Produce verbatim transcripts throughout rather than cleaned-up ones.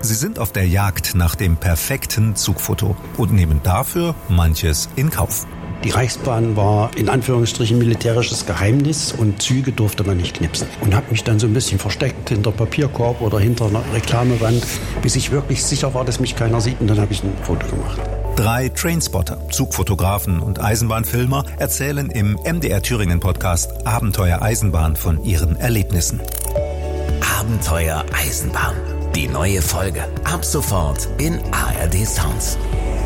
Sie sind auf der Jagd nach dem perfekten Zugfoto und nehmen dafür manches in Kauf. Die Reichsbahn war in Anführungsstrichen militärisches Geheimnis und Züge durfte man nicht knipsen. Und habe mich dann so ein bisschen versteckt hinter Papierkorb oder hinter einer Reklamewand, bis ich wirklich sicher war, dass mich keiner sieht, und dann habe ich ein Foto gemacht. Drei Trainspotter, Zugfotografen und Eisenbahnfilmer erzählen im M D R Thüringen Podcast Abenteuer Eisenbahn von ihren Erlebnissen. Abenteuer Eisenbahn. Die neue Folge ab sofort in A R D Sounds.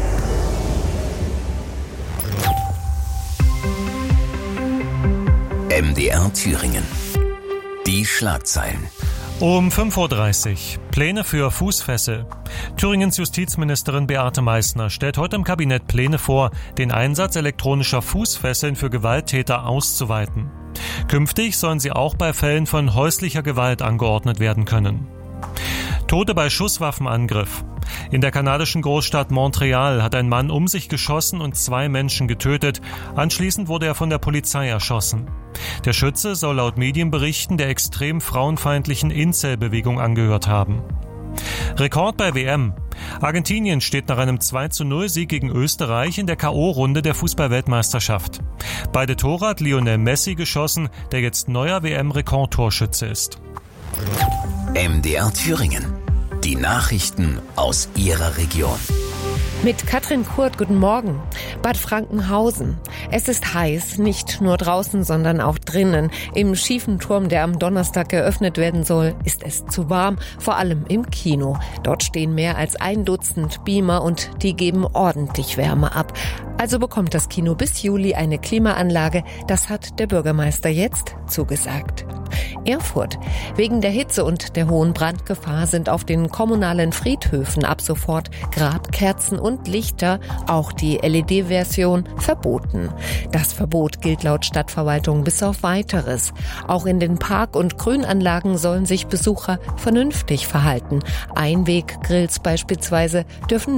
M D R Thüringen. Die Schlagzeilen. Um fünf Uhr dreißig. Pläne für Fußfessel. Thüringens Justizministerin Beate Meißner stellt heute im Kabinett Pläne vor, den Einsatz elektronischer Fußfesseln für Gewalttäter auszuweiten. Künftig sollen sie auch bei Fällen von häuslicher Gewalt angeordnet werden können. Tote bei Schusswaffenangriff. In der kanadischen Großstadt Montreal hat ein Mann um sich geschossen und zwei Menschen getötet. Anschließend wurde er von der Polizei erschossen. Der Schütze soll laut Medienberichten der extrem frauenfeindlichen Incel-Bewegung angehört haben. Rekord bei W M. Argentinien steht nach einem zwei zu null Sieg gegen Österreich in der K O-Runde der Fußball-Weltmeisterschaft. Beide Tore hat Lionel Messi geschossen, der jetzt neuer W M-Rekordtorschütze ist. M D R Thüringen. Die Nachrichten aus Ihrer Region. Mit Katrin Kurt, guten Morgen. Bad Frankenhausen. Es ist heiß, nicht nur draußen, sondern auch drinnen. Im schiefen Turm, der am Donnerstag eröffnet werden soll, ist es zu warm, vor allem im Kino. Dort stehen mehr als ein Dutzend Beamer und die geben ordentlich Wärme ab. Also bekommt das Kino bis Juli eine Klimaanlage. Das hat der Bürgermeister jetzt zugesagt. Erfurt. Wegen der Hitze und der hohen Brandgefahr sind auf den kommunalen Friedhöfen ab sofort Grabkerzen und Lichter, auch die L E D-Version, verboten. Das Verbot gilt laut Stadtverwaltung bis auf Weiteres. Auch in den Park- und Grünanlagen sollen sich Besucher vernünftig verhalten. Einweggrills beispielsweise dürfen